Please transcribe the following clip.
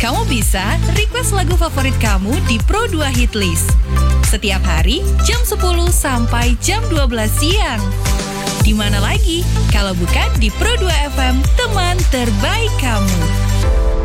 Kamu bisa request lagu favorit kamu di Pro 2 Hit List. Setiap hari jam 10 sampai jam 12 siang. Di mana lagi kalau bukan di Pro 2 FM, teman terbaik kamu.